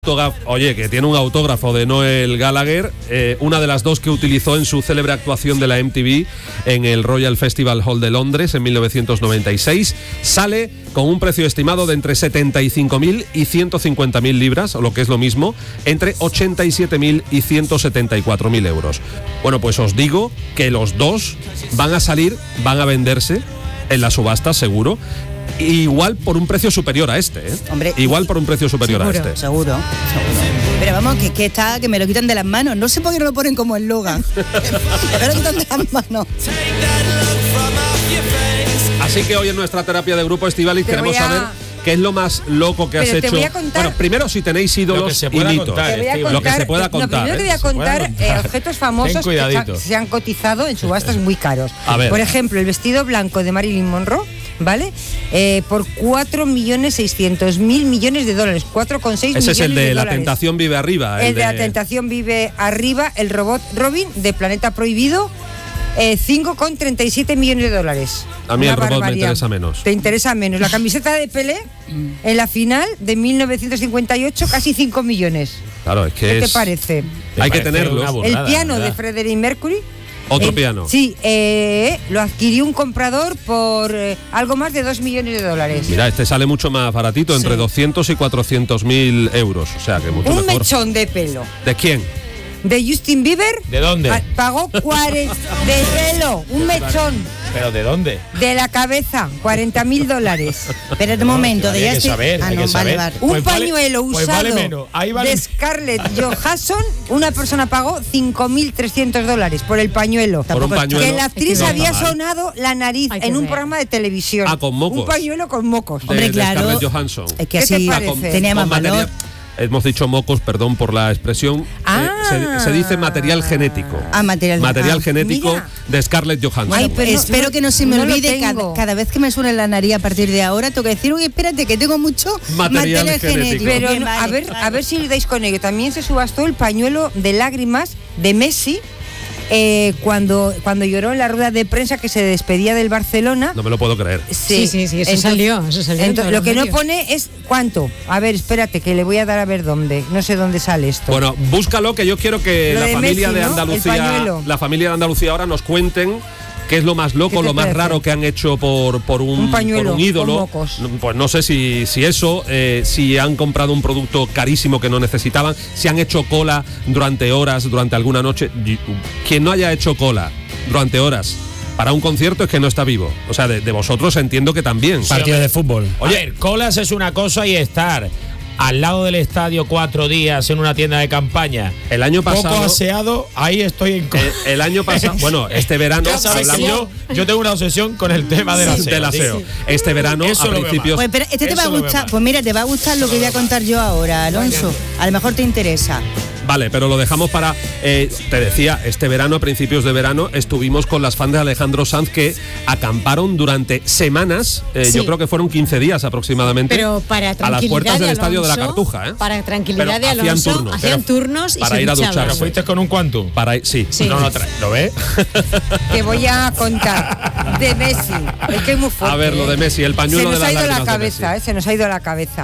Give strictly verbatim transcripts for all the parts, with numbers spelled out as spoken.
Oye, que tiene un autógrafo de Noel Gallagher, eh, una de las dos que utilizó en su célebre actuación de la M T V en el Royal Festival Hall de Londres en mil novecientos noventa y seis. Sale con un precio estimado de entre setenta y cinco mil y ciento cincuenta mil libras, o lo que es lo mismo, entre ochenta y siete mil y ciento setenta y cuatro mil euros. Bueno, pues os digo que los dos van a salir, van a venderse en la subasta, seguro. Igual por un precio superior a este, ¿eh? Hombre, Igual por un precio superior seguro, a este. Seguro, seguro. Pero vamos, que, que está, que me lo quitan de las manos. No sé por qué no lo ponen como eslogan. Me lo quitan de las manos. Así que hoy en nuestra terapia de grupo, Estíbaliz, queremos a... saber qué es lo más loco que Pero has te hecho. Voy a contar... Bueno, primero si tenéis ídolos y mitos. Contar, te voy a contar, lo que se pueda contar. No, primero te voy a contar, contar. Eh, objetos famosos que se han cotizado en subastas muy caros. A ver. Por ejemplo, el vestido blanco de Marilyn Monroe, ¿vale? Eh, por cuatro millones seiscientos mil millones de dólares, cuatro coma seis millones de dólares. Ese es el de, de La Tentación Vive Arriba. El, el de, de La Tentación Vive Arriba, el robot Robin de Planeta Prohibido, eh, cinco coma treinta y siete millones de dólares. A mí Una el robot barbaridad. me interesa menos. Te interesa menos. La camiseta de Pelé en la final de mil novecientos cincuenta y ocho, casi cinco millones. Claro, es que ¿Qué es... te parece? Hay me que tenerlo. burrada, el piano ¿verdad? de Freddie Mercury. Otro el, piano. Sí, eh, lo adquirió un comprador por eh, algo más de dos millones de dólares. Mira, este sale mucho más baratito, entre sí. doscientos y cuatrocientos mil euros. O sea, que mucho un mejor. mechón de pelo. ¿De quién? De Justin Bieber. ¿De dónde? A, pagó cuarenta de pelo, un mechón. ¿Pero de dónde? De la cabeza, cuarenta mil dólares. Pero de momento, no, de hay que Justin... saber, ah, hay no, que saber. vale, vale. Un Pues pañuelo vale, usado pues vale menos. Ahí vale... de Scarlett Johansson, una persona pagó cinco mil trescientos dólares por el pañuelo. Por un pañuelo. Que la actriz no había mal. sonado la nariz en un ver. programa de televisión. Ah, con mocos. Un pañuelo con mocos. De, Hombre, de claro. Scarlett Johansson. Es que ¿Qué así te parece? Con, tenía con más valor. Materia, hemos dicho mocos, perdón por la expresión. Ah. Eh, se, se dice material genético. Ah, material, material ah, genético mira. de Scarlett Johansson. Ay, pero espero no, que no se me no lo olvide cada, tengo. cada vez que me suene la nariz a partir de ahora, tengo que decir, uy, espérate, que tengo mucho Material material, genético. genético. Pero Bien, no, vale, a ver, claro. a ver si dais con ello. También se subastó el pañuelo de lágrimas de Messi. Eh, cuando, cuando lloró en la rueda de prensa que se despedía del Barcelona. No me lo puedo creer. Sí, sí, sí, eso entonces, salió, eso salió. Entonces, lo que no medios. pone es cuánto. A ver, espérate, que le voy a dar a ver dónde. No sé dónde sale esto. Bueno, búscalo, que yo quiero que Lo la de familia Messi, de ¿no? Andalucía, El pañuelo. la familia de Andalucía ahora nos cuenten qué es lo más ¿Qué loco, te lo más parece? raro que han hecho por, por, un, Un pañuelo por un ídolo. con mocos. Pues no sé si, si eso, eh, si han comprado un producto carísimo que no necesitaban, si han hecho cola durante horas, durante alguna noche. Quien no haya hecho cola durante horas para un concierto es que no está vivo. O sea, de, de vosotros entiendo que también. Partido de fútbol. Oye, a ver, colas es una cosa y estar al lado del estadio cuatro días en una tienda de campaña. El año pasado. Poco aseado, ahí estoy en cola. El, el año pasado, bueno, este verano. Ya sabes que hablamos, yo, yo tengo una obsesión con el tema del aseo. del aseo. Sí. Este verano, Eso a lo veo principios. Pues pero este te va a Eso lo veo gustar, mal. pues mira, te va a gustar lo que voy a contar yo ahora, Alonso. A lo mejor te interesa. Vale, pero lo dejamos para, eh, te decía, este verano, a principios de verano, estuvimos con las fans de Alejandro Sanz que acamparon durante semanas, eh, Sí. yo creo que fueron quince días aproximadamente, Pero para a tranquilidad las puertas del de estadio de la Alonso, Cartuja. ¿eh? Para tranquilidad Pero de hacían Alonso, turnos, hacían pero turnos y para se ir a duchaban. ¿Pero ducharse. fuiste con un quantum? Para, sí, Sí. No, no, tra- ¿lo ves? Te voy a contar de Messi. Es que es muy fuerte. A ver, lo de Messi, el pañuelo se nos de las ha ido la lágrimas de cabeza, Messi. eh, se nos ha ido la cabeza.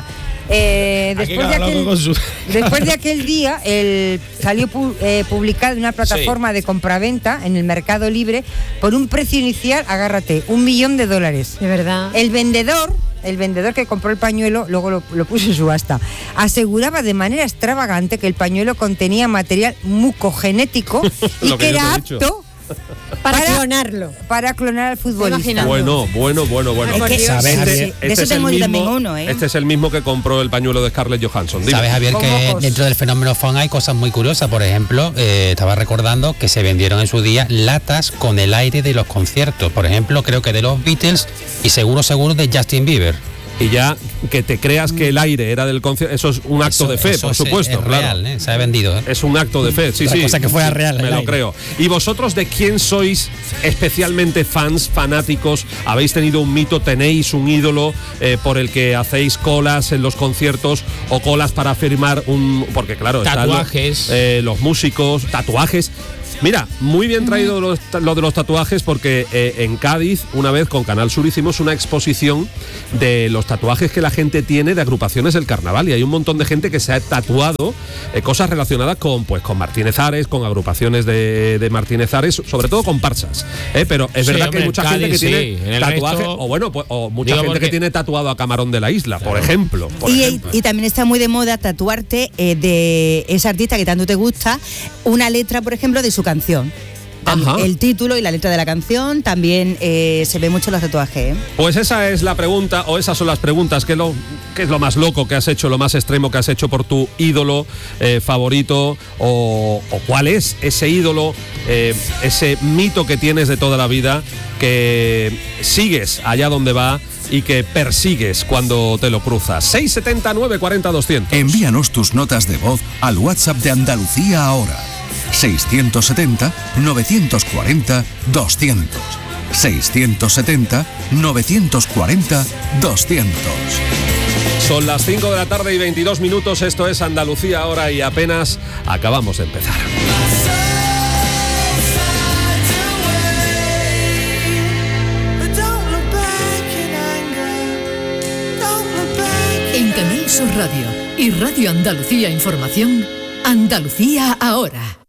Eh, Aquí después, de cada loco aquel, con su- después de aquel día, el, salió pu- eh, publicado en una plataforma de compraventa en el Mercado Libre por un precio inicial, agárrate, un millón de dólares. De verdad. El vendedor, el vendedor que compró el pañuelo, luego lo, lo puso en subasta, aseguraba de manera extravagante que el pañuelo contenía material mucogenético y Lo que que yo te era he dicho. apto Para, para- clonarlo. para clonar al futbolista. imaginas? Bueno, bueno, bueno, bueno. Ay, por Dios. ¿Sabes, Este- Javier? este De eso es el tengo yo también mismo- uno, ¿eh? Este es el mismo que compró el pañuelo de Scarlett Johansson. Dime. Sabes, Javier, Con que mocos. dentro del fenómeno fan hay cosas muy curiosas. Por ejemplo, eh, estaba recordando que se vendieron en su día latas con el aire de los conciertos. Por ejemplo, creo que de los Beatles y seguro, seguro de Justin Bieber. Y ya que te creas que el aire era del concierto, eso es un acto Eso- de fe, eso por es- supuesto, es claro. real, ¿eh? Se ha vendido. ¿eh? Es un acto de fe, sí, Otra sí. cosa que fuera Sí, real, Me el lo aire. creo. ¿Y vosotros de quién sois especialmente fans, fanáticos? ¿Habéis tenido un mito, tenéis un ídolo eh, por el que hacéis colas en los conciertos o colas para firmar un... Porque claro, están los, Tatuajes. eh, los músicos, tatuajes... Mira, muy bien traído lo, lo de los tatuajes porque eh, en Cádiz, una vez con Canal Sur hicimos una exposición de los tatuajes que la gente tiene de agrupaciones del carnaval y hay un montón de gente que se ha tatuado eh, cosas relacionadas con, pues, con Martínez Ares, con agrupaciones de, de Martínez Ares, sobre todo con Parsas. Eh, pero es Sí, verdad hombre, que hay mucha en gente que Cádiz, tiene sí. En el tatuajes, resto- o bueno, pues, o mucha Digo gente porque- que tiene tatuado a Camarón de la Isla, por ejemplo. Por Y, ejemplo. y también está muy de moda tatuarte eh, de ese artista que tanto te gusta una letra, por ejemplo, de su canción. Tam- Ajá. El título y la letra de la canción también eh, se ve mucho en los tatuajes. ¿eh? Pues esa es la pregunta, o esas son las preguntas. ¿Qué es lo, qué es lo más loco que has hecho, lo más extremo que has hecho por tu ídolo eh, favorito? O, o cuál es ese ídolo, eh, ese mito que tienes de toda la vida, que sigues allá donde va y que persigues cuando te lo cruzas? seis setenta, nueve cuarenta, doscientos. Envíanos tus notas de voz al WhatsApp de Andalucía ahora. seiscientos setenta, novecientos cuarenta, doscientos. seiscientos setenta, novecientos cuarenta, doscientos. Son las cinco de la tarde y veintidós minutos. Esto es Andalucía ahora y apenas acabamos de empezar. En Canal Sur Radio y Radio Andalucía Información, Andalucía ahora.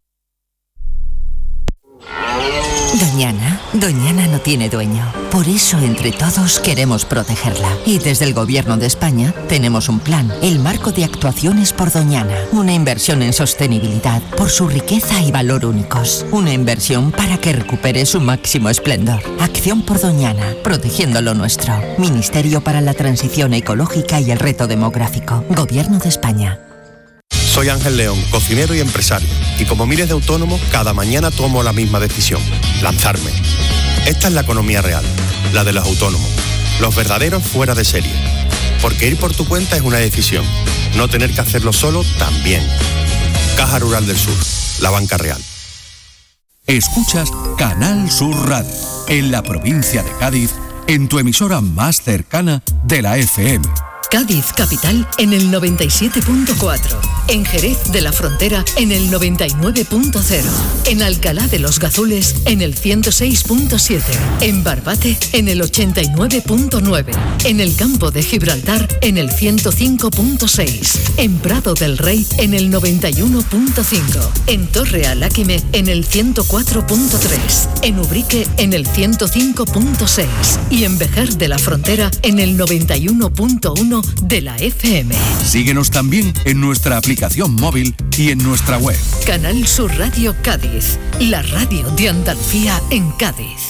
Doñana, Doñana no tiene dueño. Por eso entre todos queremos protegerla. Y desde el Gobierno de España tenemos un plan, el Marco de Actuaciones por Doñana. Una inversión en sostenibilidad por su riqueza y valor únicos. Una inversión para que recupere su máximo esplendor. Acción por Doñana, protegiendo lo nuestro. Ministerio para la Transición Ecológica y el Reto Demográfico. Gobierno de España. Soy Ángel León, cocinero y empresario, y como miles de autónomos, cada mañana tomo la misma decisión, lanzarme. Esta es la economía real, la de los autónomos, los verdaderos fuera de serie. Porque ir por tu cuenta es una decisión, no tener que hacerlo solo también. Caja Rural del Sur, la banca real. Escuchas Canal Sur Radio, en la provincia de Cádiz, en tu emisora más cercana de la F M. Cádiz Capital en el noventa y siete punto cuatro. En Jerez de la Frontera en el noventa y nueve punto cero. En Alcalá de los Gazules en el ciento seis punto siete. En Barbate en el ochenta y nueve punto nueve. En el Campo de Gibraltar en el ciento cinco punto seis. En Prado del Rey en el noventa y uno punto cinco. En Torre Aláquime en el ciento cuatro punto tres. En Ubrique en el ciento cinco punto seis. Y en Vejer de la Frontera en el noventa y uno punto uno de la F M. Síguenos también en nuestra aplicación móvil y en nuestra web. Canal Sur Radio Cádiz, la radio de Andalucía en Cádiz.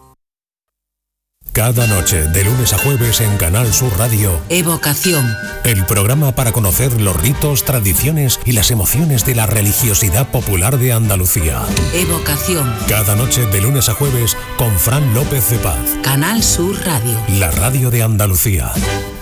Cada noche, de lunes a jueves en Canal Sur Radio, Evocación. el programa para conocer los ritos, tradiciones y las emociones de la religiosidad popular de Andalucía. Evocación. Cada noche, de lunes a jueves, con Fran López de Paz, Canal Sur Radio. la radio de Andalucía.